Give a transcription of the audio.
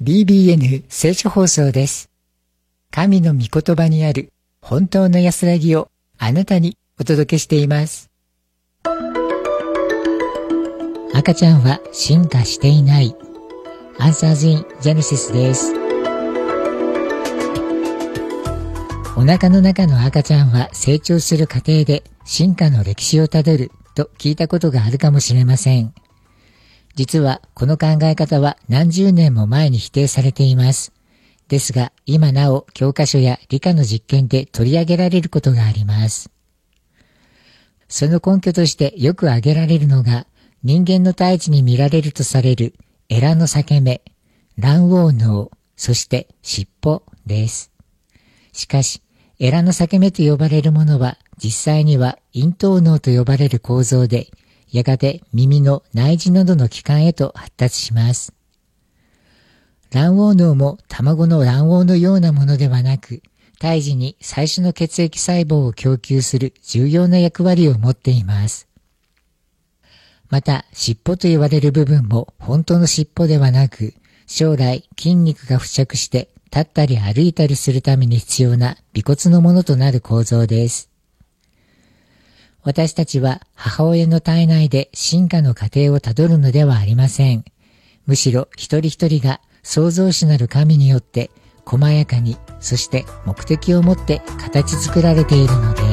BBN 聖書放送です。神の御言葉にある本当の安らぎをあなたにお届けしています。赤ちゃんは進化していない。Answers in Genesis です。お腹の中の赤ちゃんは成長する過程で進化の歴史をたどると聞いたことがあるかもしれません。実はこの考え方は何十年も前に否定されています。ですが今なお教科書や理科の実験で取り上げられることがあります。その根拠としてよく挙げられるのが人間の胎児に見られるとされるエラの裂け目、卵黄嚢、そして尻尾です。しかしエラの裂け目と呼ばれるものは実際には咽頭嚢と呼ばれる構造でやがて耳の内耳などの器官へと発達します。卵黄嚢も卵の卵黄のようなものではなく、胎児に最初の血液細胞を供給する重要な役割を持っています。また、尻尾と言われる部分も本当の尻尾ではなく、将来筋肉が付着して立ったり歩いたりするために必要な尾骨のものとなる構造です。私たちは母親の体内で進化の過程をたどるのではありません。むしろ一人一人が創造主なる神によって細やかに、そして目的を持って形作られているのです。